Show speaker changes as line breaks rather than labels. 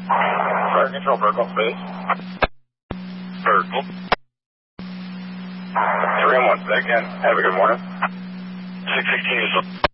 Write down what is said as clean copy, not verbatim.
Fire control, Burkle, please. Burkle. 3 on 1 second. Have a good morning. 616 is